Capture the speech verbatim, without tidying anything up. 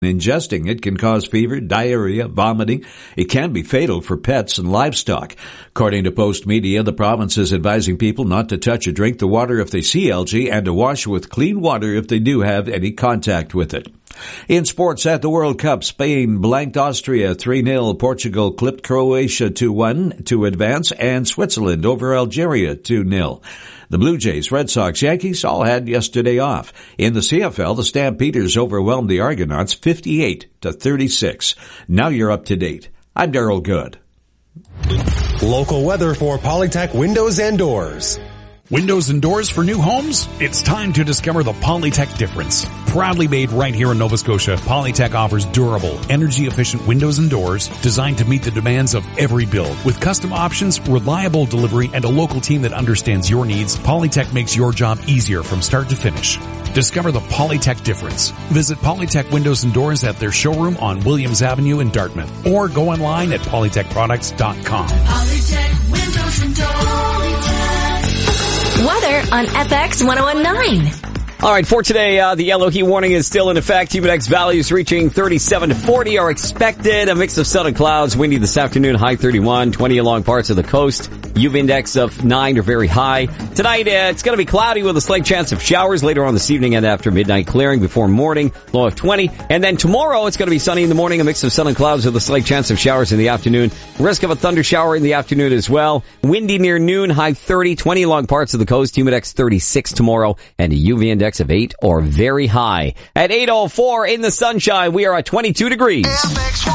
Ingesting it can cause fever, diarrhea, vomiting. It can be fatal for pets and livestock. According to Post Media, the province is advising people not to touch or drink the water if they see algae and to wash with clean water if they do have any contact with it. In sports at the World Cup, Spain blanked Austria three nil, Portugal clipped Croatia two one to advance, and Switzerland over Algeria two nil. The Blue Jays, Red Sox, Yankees all had yesterday off. In the C F L, the Stampeders overwhelmed the Argonauts fifty-eight to thirty-six. Now you're up to date. I'm Darryl Good. Local weather for Polytech Windows and Doors. Windows and doors for new homes? It's time to discover the Polytech difference. Proudly made right here in Nova Scotia, Polytech offers durable, energy-efficient windows and doors designed to meet the demands of every build. With custom options, reliable delivery, and a local team that understands your needs, Polytech makes your job easier from start to finish. Discover the Polytech difference. Visit Polytech Windows and Doors at their showroom on Williams Avenue in Dartmouth, or go online at polytech products dot com. Polytech Windows and Doors. Weather on F X one oh one nine. All right, for today, uh, the yellow heat warning is still in effect. Humidex values reaching thirty-seven to forty are expected. A mix of sun and clouds. Windy this afternoon, high thirty-one, twenty along parts of the coast. U V index of nine or very high. Tonight, uh, it's going to be cloudy with a slight chance of showers later on this evening and after midnight, clearing before morning, low of twenty. And then tomorrow, it's going to be sunny in the morning, a mix of sun and clouds with a slight chance of showers in the afternoon. Risk of a thunder shower in the afternoon as well. Windy near noon, high thirty, twenty along parts of the coast. Humidex thirty-six tomorrow, and a U V index of eight or very high. At eight oh four in the sunshine, we are at twenty-two degrees.